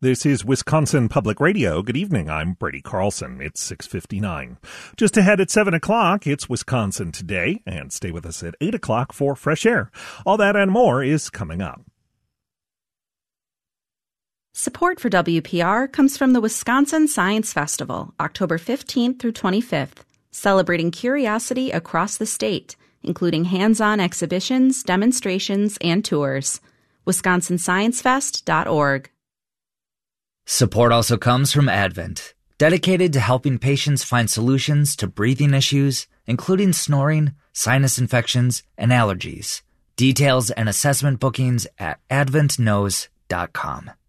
This is Wisconsin Public Radio. Good evening. I'm Brady Carlson. It's 6:59. Just ahead at 7 o'clock, it's Wisconsin Today. And stay with us at 8 o'clock for Fresh Air. All that and more is coming up. Support for WPR comes from the Wisconsin Science Festival, October 15th through 25th, celebrating curiosity across the state, including hands-on exhibitions, demonstrations, and tours. WisconsinScienceFest.org. Support also comes from Advent, dedicated to helping patients find solutions to breathing issues, including snoring, sinus infections, and allergies. Details and assessment bookings at adventknows.com.